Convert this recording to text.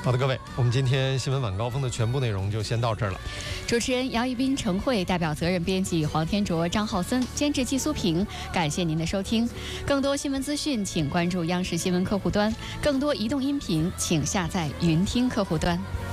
好的，各位，我们今天新闻晚高峰的全部内容就先到这儿了。 主持人杨玉斌、陈慧，代表责任编辑黄天卓、张浩森，监制季苏平。感谢您的收听。更多新闻资讯，请关注央视新闻客户端；更多移动音频，请下载云听客户端。